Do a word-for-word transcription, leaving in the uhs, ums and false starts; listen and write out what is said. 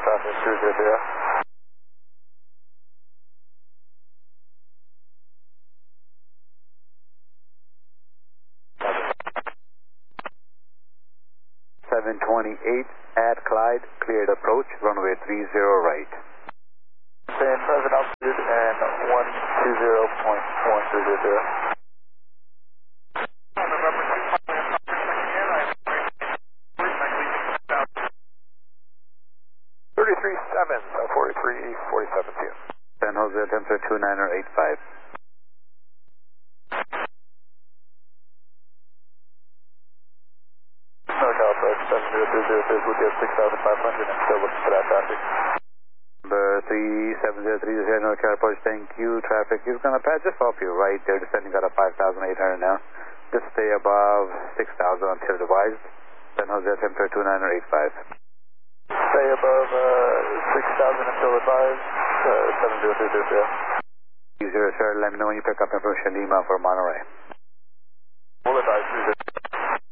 traffic two zero zero. seven twenty-eight at Clyde, cleared approach, runway three zero right. Same present altitude and one two zero point one three zero zero. thirty-three seven, forty-three forty-seven P M. San Jose, temperature two niner eight five. SoCal approach seven zero three zero six, we'll get six thousand five hundred and still looking for that traffic. Number three seven zero three zero, NorCal approach, thank you. Traffic is going to pass just off you right. They're descending out of five thousand eight hundred now. Just stay above six thousand until advised. San Jose, temperature two niner eight five. Stay above uh, six thousand until advised, uh, seven zero three zero zero. Zero, sir, let me know when you pick up information email for Monterey.